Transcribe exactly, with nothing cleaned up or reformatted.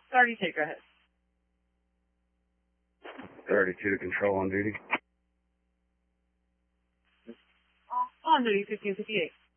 thirty-two, go ahead. thirty-two to control on duty. On duty, fifteen fifty-eight.